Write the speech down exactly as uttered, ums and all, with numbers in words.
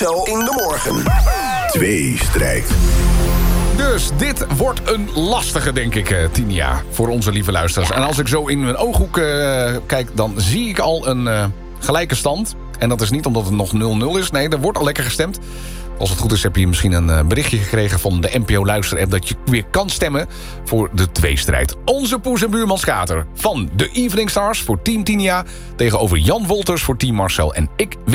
Marcel in de morgen. Tweestrijd. Dus dit wordt een lastige, denk ik, uh, Tinia. Voor onze lieve luisteraars. En als ik zo in mijn ooghoek uh, kijk, dan zie ik al een uh, gelijke stand. En dat is niet omdat het nog nul nul is. Nee, er wordt al lekker gestemd. Als het goed is heb je misschien een uh, berichtje gekregen van de N P O-luisterapp... dat je weer kan stemmen voor de tweestrijd. Onze poes en buurman Schater van de Evening Stars voor Team Tinia... tegenover Jan Wolters voor Team Marcel. En ik